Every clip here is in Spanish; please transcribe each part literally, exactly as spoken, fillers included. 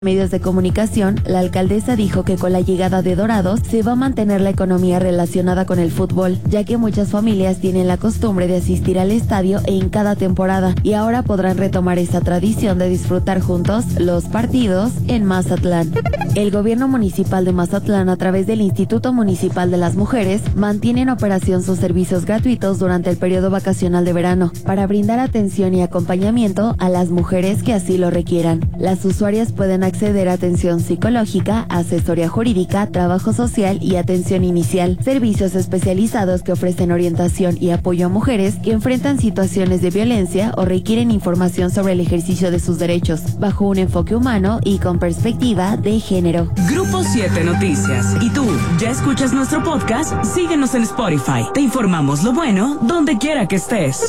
medios de comunicación, la alcaldesa dijo que con la llegada de Dorados se va a mantener la economía relacionada con el fútbol, ya que muchas familias tienen la costumbre de asistir al estadio en cada temporada y ahora podrán retomar esa tradición de disfrutar juntos los partidos en Mazatlán. El gobierno municipal de Mazatlán, a través del Instituto Municipal de las Mujeres, mantiene en operación sus servicios gratuitos durante el periodo vacacional de verano para brindar atención y acompañamiento a las mujeres que así lo requieran. Las usuarias pueden acceder a atención psicológica, asesoría jurídica, trabajo social y atención inicial, servicios especializados que ofrecen orientación y apoyo a mujeres que enfrentan situaciones de violencia o requieren información sobre el ejercicio de sus derechos, bajo un enfoque humano y con perspectiva de género. Grupo siete Noticias. ¿Y tú, ya escuchas nuestro podcast? Síguenos en Spotify. Te informamos lo bueno donde quiera que estés.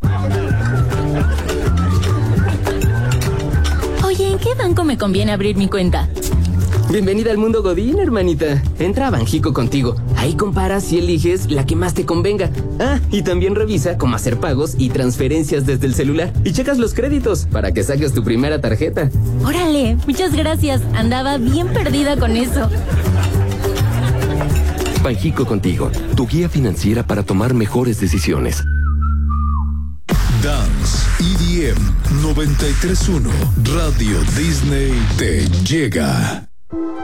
Oye, ¿en qué banco me conviene abrir mi cuenta? Bienvenida al mundo Godín, hermanita. Entra a Banjico Contigo. Ahí comparas y eliges la que más te convenga. Ah, y también revisa cómo hacer pagos y transferencias desde el celular. Y checas los créditos para que saques tu primera tarjeta. Órale, muchas gracias. Andaba bien perdida con eso. Banjico Contigo, tu guía financiera para tomar mejores decisiones. Dance E D M noventa y tres punto uno Radio Disney te llega.